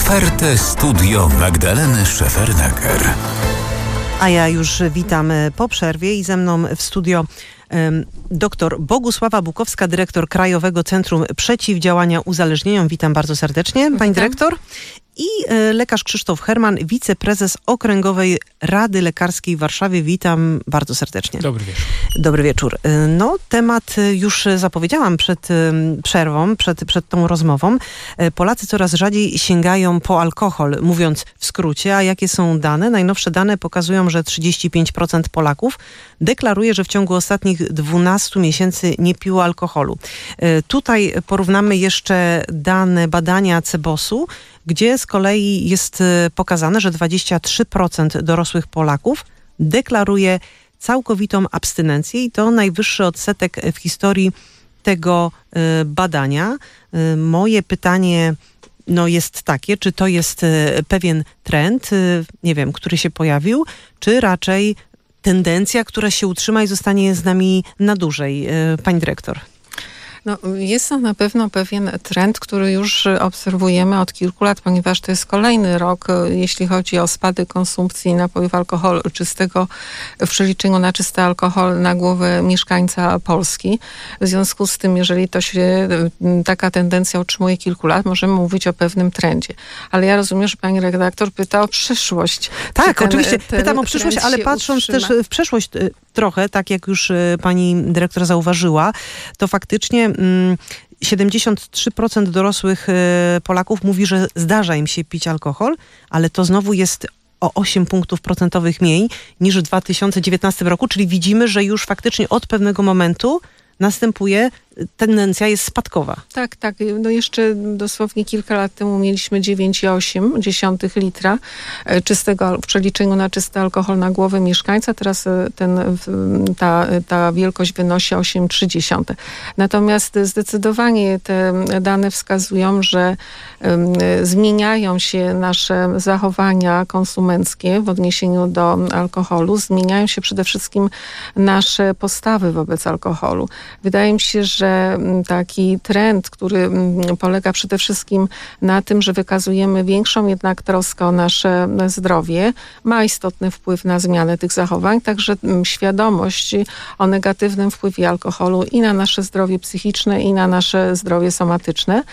Ofertę Studio Magdaleny Szefernaker. A ja już witam po przerwie i ze mną w studio dr Bogusława Bukowska, dyrektor Krajowego Centrum Przeciwdziałania Uzależnieniom. Witam bardzo serdecznie, pani dyrektor. I lekarz Krzysztof Herman, wiceprezes Okręgowej Rady Lekarskiej w Warszawie. Witam bardzo serdecznie. Dobry wieczór. Dobry wieczór. No, temat już zapowiedziałam przed przerwą, przed tą rozmową. Polacy coraz rzadziej sięgają po alkohol, mówiąc w skrócie. A jakie są dane? Najnowsze dane pokazują, że 35% Polaków deklaruje, że w ciągu ostatnich 12 miesięcy nie piło alkoholu. Tutaj porównamy jeszcze dane badania CBOS-u, gdzie z kolei jest pokazane, że 23% dorosłych Polaków deklaruje całkowitą abstynencję i to najwyższy odsetek w historii tego badania. Moje pytanie jest takie, czy to jest pewien trend, nie wiem, który się pojawił, czy raczej tendencja, która się utrzyma i zostanie z nami na dłużej. Pani dyrektor. Jest to na pewno pewien trend, który już obserwujemy od kilku lat, ponieważ to jest kolejny rok, jeśli chodzi o spadek konsumpcji napojów alkoholu czystego w przeliczeniu na czysty alkohol na głowę mieszkańca Polski. W związku z tym, jeżeli to się taka tendencja utrzymuje kilku lat, możemy mówić o pewnym trendzie. Ale ja rozumiem, że pani redaktor pyta o przyszłość. Tak, oczywiście pytam o przyszłość, ale patrząc też w przeszłość trochę, tak jak już pani dyrektor zauważyła, to faktycznie 73% dorosłych Polaków mówi, że zdarza im się pić alkohol, ale to znowu jest o 8 punktów procentowych mniej niż w 2019 roku, czyli widzimy, że już faktycznie od pewnego momentu następuje, tendencja jest spadkowa. Tak. Jeszcze dosłownie kilka lat temu mieliśmy 9,8 litra czystego w przeliczeniu na czysty alkohol na głowę mieszkańca. Teraz ta wielkość wynosi 8,3. Natomiast zdecydowanie te dane wskazują, że zmieniają się nasze zachowania konsumenckie w odniesieniu do alkoholu. Zmieniają się przede wszystkim nasze postawy wobec alkoholu. Wydaje mi się, że taki trend, który polega przede wszystkim na tym, że wykazujemy większą jednak troskę o nasze zdrowie, ma istotny wpływ na zmianę tych zachowań, także świadomość o negatywnym wpływie alkoholu i na nasze zdrowie psychiczne, i na nasze zdrowie somatyczne.